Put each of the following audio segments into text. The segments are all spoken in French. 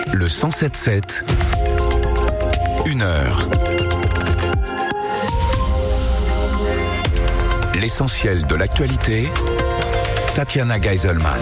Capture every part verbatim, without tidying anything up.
Le cent sept sept, une heure. L'essentiel de l'actualité, Tatiana Geiselman.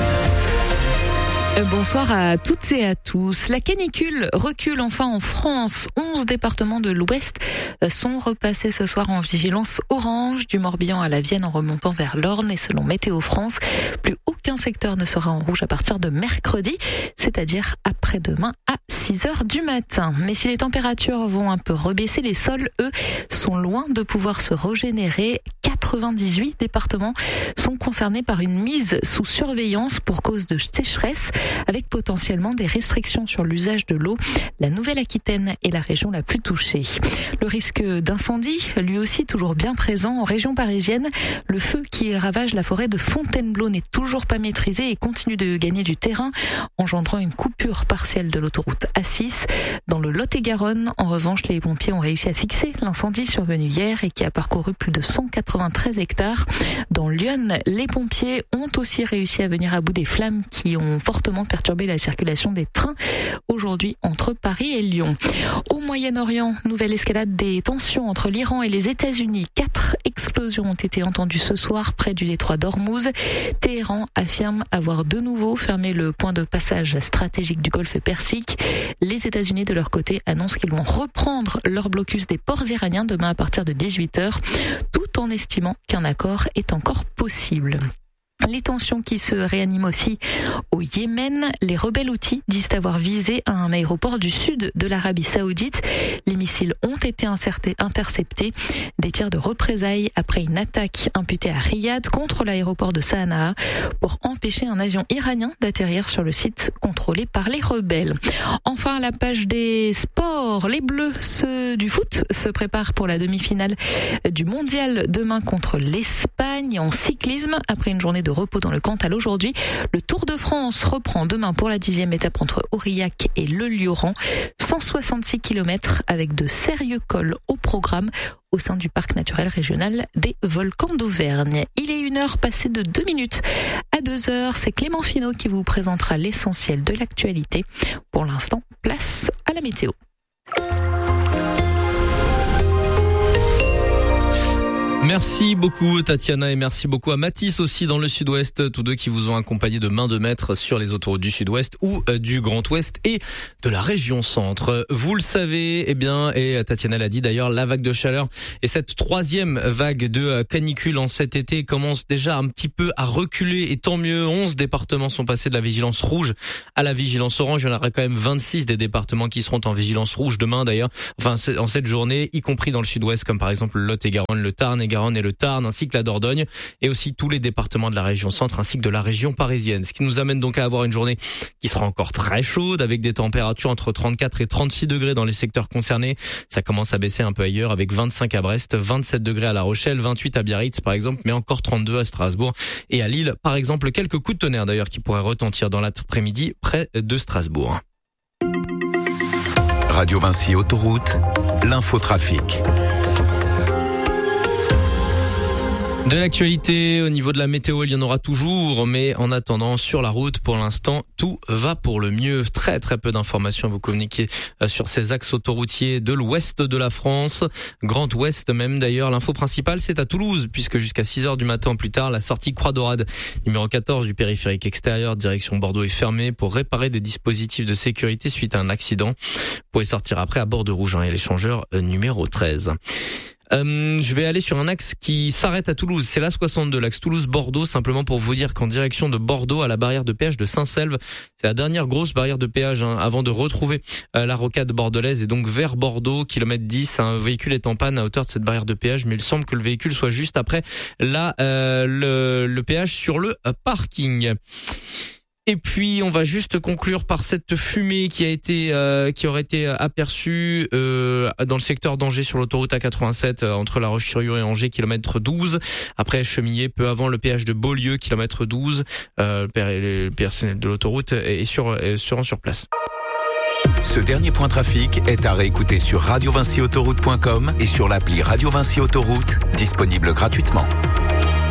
Bonsoir à toutes et à tous. La canicule recule enfin en France. onze départements de l'Ouest sont repassés ce soir en vigilance orange, du Morbihan à la Vienne en remontant vers l'Orne. Et selon Météo France, plus aucun secteur ne sera en rouge à partir de mercredi, c'est-à-dire après-demain à six heures du matin. Mais si les températures vont un peu rebaisser, les sols, eux, sont loin de pouvoir se régénérer. quatre-vingt-dix-huit départements sont concernés par une mise sous surveillance pour cause de sécheresse, avec potentiellement des restrictions sur l'usage de l'eau. La Nouvelle-Aquitaine est la région la plus touchée. Le risque d'incendie, lui aussi toujours bien présent en région parisienne. Le feu qui ravage la forêt de Fontainebleau n'est toujours pas maîtrisé et continue de gagner du terrain, engendrant une coupure partielle de l'autoroute A six. Dans le Lot-et-Garonne, en revanche, les pompiers ont réussi à fixer l'incendie survenu hier et qui a parcouru plus de cent quatre-vingt-treize hectares. Dans Lyon, les pompiers ont aussi réussi à venir à bout des flammes qui ont fortement perturbé la circulation des trains aujourd'hui entre Paris et Lyon. Au Moyen-Orient, nouvelle escalade des tensions entre l'Iran et les États-Unis. Quatre explosions ont été entendues ce soir près du détroit d'Ormuz. Téhéran affirme avoir de nouveau fermé le point de passage stratégique du golfe Persique. Les États-Unis, de leur côté, annoncent qu'ils vont reprendre leur blocus des ports iraniens demain à partir de dix-huit heures, tout en estimant qu'un accord est encore possible. Les tensions qui se réaniment aussi au Yémen. Les rebelles houthis disent avoir visé un aéroport du sud de l'Arabie Saoudite. Les missiles ont été interceptés. Des tirs de représailles après une attaque imputée à Riyad contre l'aéroport de Sanaa pour empêcher un avion iranien d'atterrir sur le site contrôlé par les rebelles. Enfin, la page des sports. Les Bleus ceux du foot se préparent pour la demi-finale du mondial demain contre l'Espagne en cyclisme. Après une journée de repos dans le Cantal aujourd'hui, le Tour de France reprend demain pour la dixième étape entre Aurillac et Le Lioran. cent soixante-six kilomètres avec de sérieux cols au programme au sein du parc naturel régional des Volcans d'Auvergne. Il est une heure passée de deux minutes à deux heures. C'est Clément Finot qui vous présentera l'essentiel de l'actualité. Pour l'instant, place à la météo. Merci beaucoup Tatiana et merci beaucoup à Mathis aussi dans le Sud-Ouest, tous deux qui vous ont accompagné de main de maître sur les autoroutes du Sud-Ouest ou du Grand Ouest et de la région Centre. Vous le savez, eh bien, et Tatiana l'a dit d'ailleurs, la vague de chaleur et cette troisième vague de canicule en cet été commence déjà un petit peu à reculer et tant mieux. onze départements sont passés de la vigilance rouge à la vigilance orange. Il y en aura quand même vingt-six des départements qui seront en vigilance rouge demain d'ailleurs, enfin en cette journée, y compris dans le Sud-Ouest comme par exemple le Lot-et-Garonne, le Tarn et et le Tarn, ainsi que la Dordogne, et aussi tous les départements de la région Centre, ainsi que de la région parisienne. Ce qui nous amène donc à avoir une journée qui sera encore très chaude, avec des températures entre trente-quatre et trente-six degrés dans les secteurs concernés. Ça commence à baisser un peu ailleurs, avec vingt-cinq à Brest, vingt-sept degrés à La Rochelle, vingt-huit à Biarritz par exemple, mais encore trente-deux à Strasbourg et à Lille par exemple. Quelques coups de tonnerre d'ailleurs qui pourraient retentir dans l'après-midi près de Strasbourg. Radio Vinci Autoroute, l'infotrafic. De l'actualité, au niveau de la météo, il y en aura toujours, mais en attendant, sur la route, pour l'instant, tout va pour le mieux. Très très peu d'informations à vous communiquer sur ces axes autoroutiers de l'ouest de la France, Grand Ouest même d'ailleurs. L'info principale, c'est à Toulouse, puisque jusqu'à six heures du matin plus tard, la sortie Croix-Dorade, numéro quatorze du périphérique extérieur, direction Bordeaux est fermée pour réparer des dispositifs de sécurité suite à un accident. Vous pouvez sortir après à bord de Rougein et l'échangeur numéro treize. Euh, je vais aller sur un axe qui s'arrête à Toulouse, c'est l'A soixante-deux, l'axe Toulouse-Bordeaux, simplement pour vous dire qu'en direction de Bordeaux à la barrière de péage de Saint-Selve, c'est la dernière grosse barrière de péage hein, avant de retrouver euh, la rocade bordelaise et donc vers Bordeaux, kilomètre dix, un véhicule est en panne à hauteur de cette barrière de péage, mais il semble que le véhicule soit juste après là, euh, le, le péage sur le euh, parking. Et puis on va juste conclure par cette fumée qui a été euh, qui aurait été aperçue euh, dans le secteur d'Angers sur l'autoroute A quatre-vingt-sept euh, entre La Roche-sur-Yon et Angers, kilomètre douze. Après Chemillé, peu avant le péage de Beaulieu, kilomètre douze. Euh, le personnel de l'autoroute est sur est sur, sur place. Ce dernier point trafic est à réécouter sur radio vinci autoroute point com et sur l'appli Radio Vinci Autoroute, disponible gratuitement.